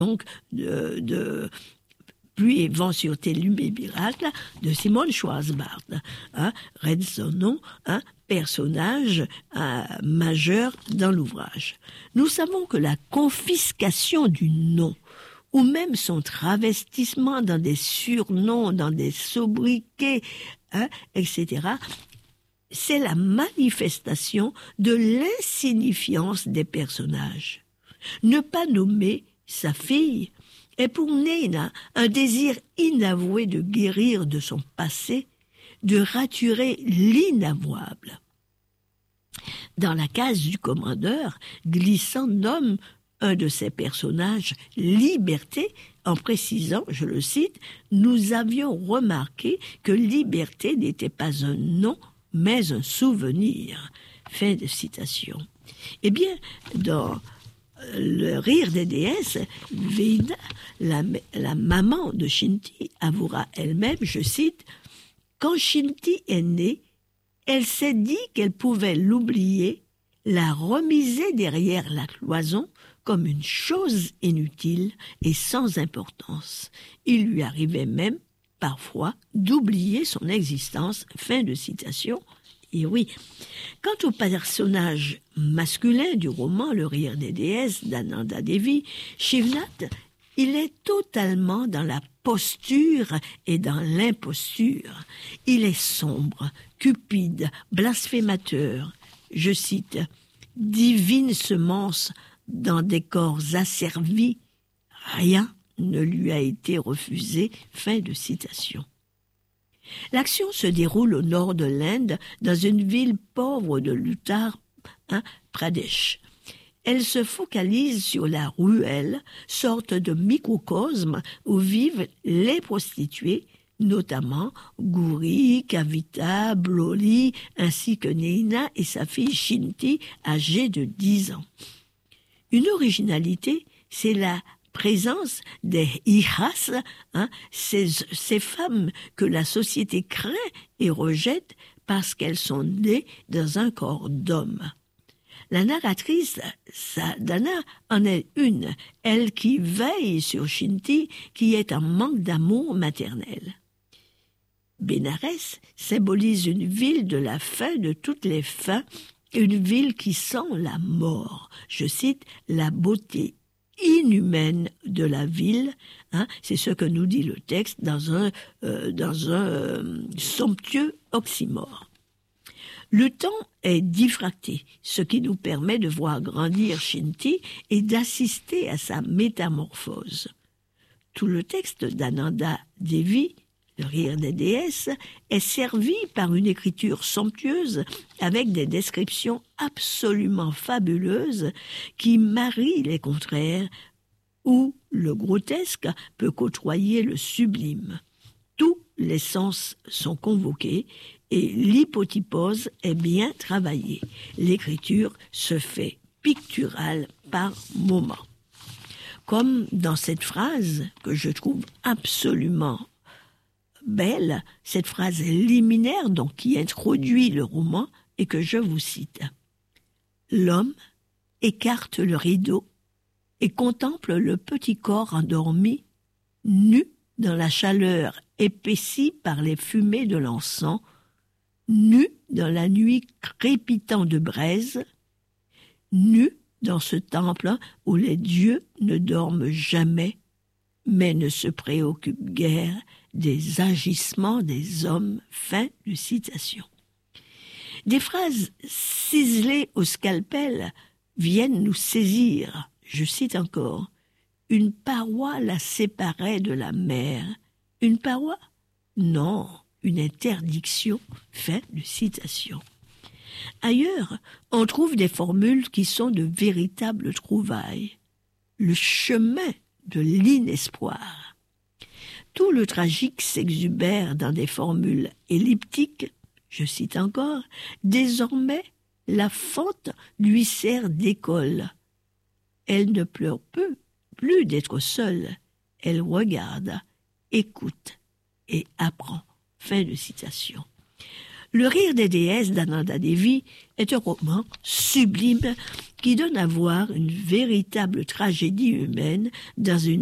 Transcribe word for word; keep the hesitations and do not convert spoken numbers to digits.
donc de, de Pluie et vent sur tes lumières miracles de Simone Schwarzbart. Hein, Red son nom, hein, personnage hein, majeur dans l'ouvrage. Nous savons que la confiscation du nom ou même son travestissement dans des surnoms, dans des sobriquets, hein, et cetera, c'est la manifestation de l'insignifiance des personnages. Ne pas nommer sa fille est pour Nena un désir inavoué de guérir de son passé, de raturer l'inavouable. Dans la case du commandeur, Glissant nomme un de ses personnages Liberté, en précisant, je le cite, « Nous avions remarqué que Liberté n'était pas un nom, mais un souvenir. » Fin de citation. Eh bien, dans Le rire des déesses, Veina, la, la maman de Shinti, avouera elle-même, je cite, « Quand Shinti est née, elle s'est dit qu'elle pouvait l'oublier, la remiser derrière la cloison comme une chose inutile et sans importance. Il lui arrivait même, parfois, d'oublier son existence. » Fin de citation. Et oui, quant au personnage masculin du roman Le rire des déesses d'Ananda Devi, Shivnath, il est totalement dans la posture et dans l'imposture. Il est sombre, cupide, blasphémateur. Je cite, « Divine semence dans des corps asservis, rien ne lui a été refusé. » Fin de citation. L'action se déroule au nord de l'Inde, dans une ville pauvre de l'Uttar hein, Pradesh. Elle se focalise sur la ruelle, sorte de microcosme où vivent les prostituées, notamment Gauri, Kavita, Bloli, ainsi que Neina et sa fille Shinti, âgée de dix ans. Une originalité, c'est la présence des ihas, hein, ces, ces femmes que la société craint et rejette parce qu'elles sont nées dans un corps d'homme. La narratrice, Sadhana, en est une, elle qui veille sur Shinti, qui est en manque d'amour maternel. Bénarès symbolise une ville de la fin de toutes les fins, une ville qui sent la mort. Je cite, « la beauté inhumaine de la ville, hein, c'est ce que nous dit le texte dans un, euh, dans un euh, somptueux oxymore. Le temps est diffracté, ce qui nous permet de voir grandir Shinti et d'assister à sa métamorphose. Tout le texte d'Ananda Devi, Le rire des déesses, est servi par une écriture somptueuse avec des descriptions absolument fabuleuses qui marient les contraires, où le grotesque peut côtoyer le sublime. Tous les sens sont convoqués et l'hypotypose est bien travaillée. L'écriture se fait picturale par moments. Comme dans cette phrase que je trouve absolument belle, cette phrase liminaire donc qui introduit le roman et que je vous cite. L'homme écarte le rideau et contemple le petit corps endormi, nu dans la chaleur épaissie par les fumées de l'encens, nu dans la nuit crépitant de braise, nu dans ce temple où les dieux ne dorment jamais, mais ne se préoccupent guère des agissements des hommes. Fin de citation. Des phrases ciselées au scalpel viennent nous saisir. Je cite encore, « Une paroi la séparait de la mer. » Une paroi ? Non, une interdiction. Fin de citation. Ailleurs, on trouve des formules qui sont de véritables trouvailles. Le chemin de l'inespoir. Tout le tragique s'exubère dans des formules elliptiques. Je cite encore, « Désormais, la fente lui sert d'école. Elle ne pleure peu, plus d'être seule. Elle regarde, écoute et apprend. » Fin de citation. Le rire des déesses d'Ananda Devi est un roman sublime qui donne à voir une véritable tragédie humaine dans une